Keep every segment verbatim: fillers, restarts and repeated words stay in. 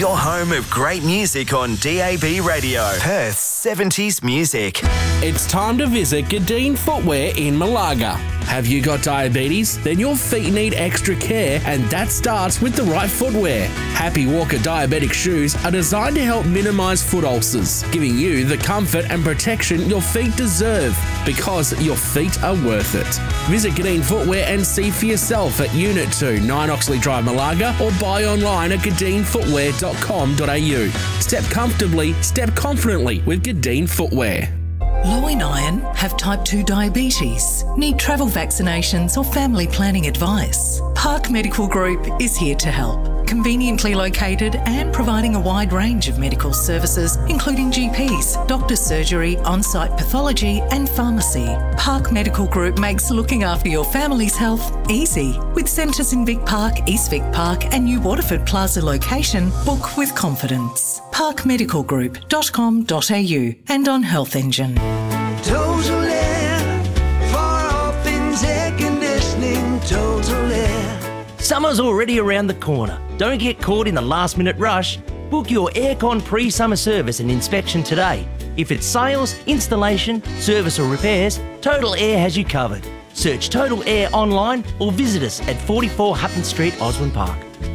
Your home of great music on D A B Radio. Perth's seventies music. It's time to visit Gadeen Footwear in Malaga. Have you got diabetes? Then your feet need extra care, and that starts with the right footwear. Happy Walker diabetic shoes are designed to help minimise foot ulcers, giving you the comfort and protection your feet deserve, because your feet are worth it. Visit Gadeen Footwear and see for yourself at Unit two, nine Oxley Drive, Malaga, or buy online at gadeen footwear dot com dot a u. Step comfortably, step confidently with Gadeen Footwear. Low in iron, have type two diabetes, need travel vaccinations or family planning advice? Park Medical Group is here to help. Conveniently located and providing a wide range of medical services, including G Ps, doctor surgery, on-site pathology and pharmacy. Park Medical Group makes looking after your family's health easy. With centres in Vic Park, East Vic Park and New Waterford Plaza location, book with confidence. park medical group dot com dot a u and on Health Engine. Total Air, for all things air conditioning, Total Air. Summer's already around the corner. Don't get caught in the last minute rush. Book your aircon pre-summer service and inspection today. If it's sales, installation, service or repairs, Total Air has you covered. Search Total Air online or visit us at forty-four Hutton Street, Osborne Park.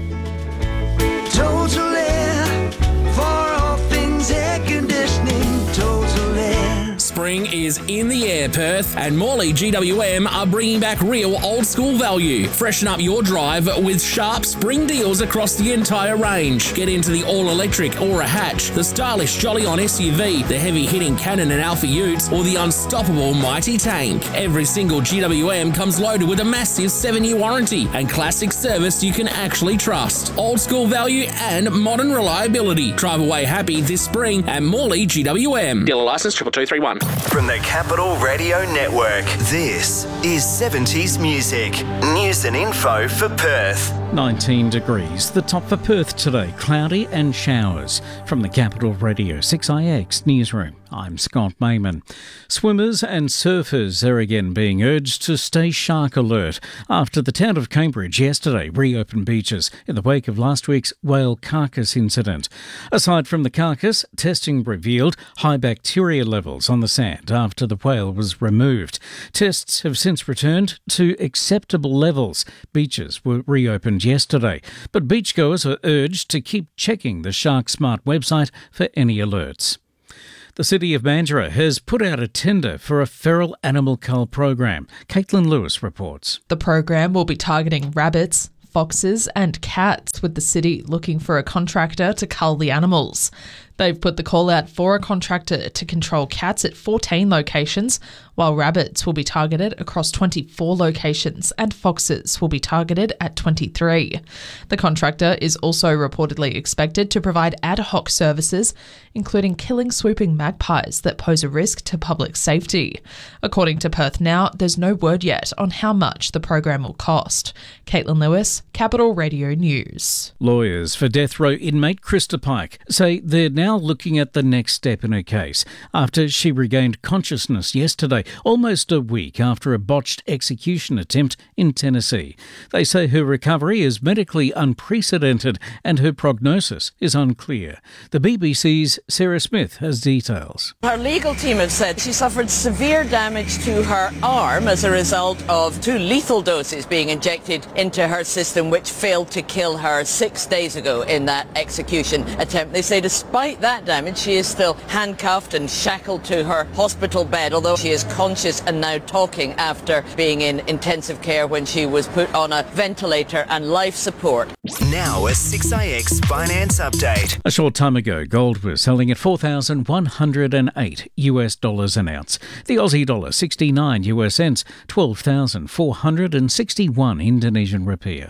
Total Air, for all things air conditioning, Total Air. Spring is in the air, Perth, and Morley G W M are bringing back real old-school value. Freshen up your drive with sharp spring deals across the entire range. Get into the all-electric Aura Hatch, the stylish Jolly-On S U V, the heavy-hitting Cannon and Alpha Utes, or the unstoppable Mighty Tank. Every single G W M comes loaded with a massive seven-year warranty and classic service you can actually trust. Old-school value and modern reliability. Drive away happy this spring at Morley G W M. Dealer licence triple two three one. From the Capital Radio Network, this is seventies music. News and info for Perth. nineteen degrees. The top for Perth today, cloudy and showers. From the Capital Radio six I X newsroom, I'm Scott Mayman. Swimmers and surfers are again being urged to stay shark alert after the town of Cambridge yesterday reopened beaches in the wake of last week's whale carcass incident. Aside from the carcass, testing revealed high bacteria levels on the sand after the whale was removed. Tests have since returned to acceptable levels. Beaches were reopened yesterday, but beachgoers are urged to keep checking the Shark Smart website for any alerts. The City of Mandurah has put out a tender for a feral animal cull program. Caitlin Lewis reports. The program will be targeting rabbits, foxes and cats, with the city looking for a contractor to cull the animals. They've put the call out for a contractor to control cats at fourteen locations, while rabbits will be targeted across twenty-four locations and foxes will be targeted at twenty-three. The contractor is also reportedly expected to provide ad hoc services, including killing swooping magpies that pose a risk to public safety. According to Perth Now, there's no word yet on how much the program will cost. Caitlin Lewis, Capital Radio News. Lawyers for death row inmate Krista Pike say they're now looking at the next step in her case after she regained consciousness yesterday, almost a week after a botched execution attempt in Tennessee. They say her recovery is medically unprecedented and her prognosis is unclear. The B B C's Sarah Smith has details. Her legal team have said she suffered severe damage to her arm as a result of two lethal doses being injected into her system, which failed to kill her six days ago in that execution attempt. They say despite that damage, she is still handcuffed and shackled to her hospital bed, although she is conscious and now talking after being in intensive care when she was put on a ventilator and life support. Now a six I X finance update. A short time ago, gold was selling at four thousand one hundred eight US dollars an ounce. The Aussie dollar sixty-nine US cents, twelve thousand four hundred sixty-one Indonesian rupiah.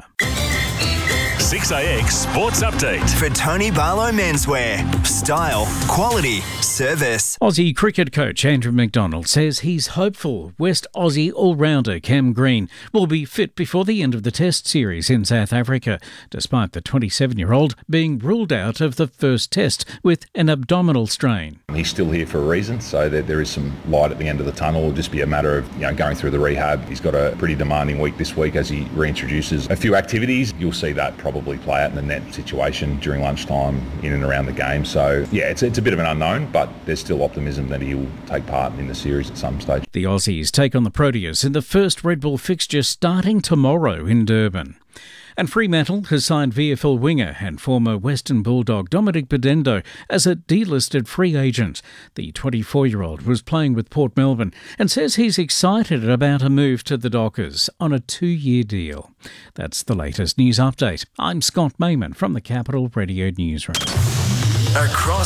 six I X Sports Update. For Tony Barlow Menswear. Style, quality, service. Aussie cricket coach Andrew McDonald says he's hopeful West Aussie all-rounder Cam Green will be fit before the end of the Test series in South Africa, despite the twenty-seven-year-old being ruled out of the first Test with an abdominal strain. He's still here for a reason, so that there is some light at the end of the tunnel. It'll just be a matter of you know going through the rehab. He's got a pretty demanding week this week as he reintroduces a few activities. You'll see that probably play out in the net situation during lunchtime in and around the game. So yeah, it's, it's a bit of an unknown, but there's still optimism that he will take part in the series at some stage. The Aussies take on the Proteas in the first Red Bull fixture starting tomorrow in Durban. And Fremantle has signed V F L winger and former Western Bulldog Dominic Bedendo as a delisted free agent. The twenty-four-year-old was playing with Port Melbourne and says he's excited about a move to the Dockers on a two-year deal. That's the latest news update. I'm Scott Mayman from the Capital Radio Newsroom. Across